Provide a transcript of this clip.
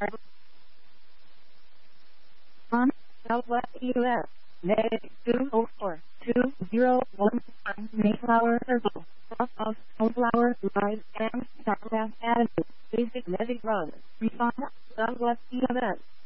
On Southwest US, May 204 201 Mayflower Circle, off of Sunflower Drive and Southwest Avenue, Basic Medic Road, Refund, Southwest US.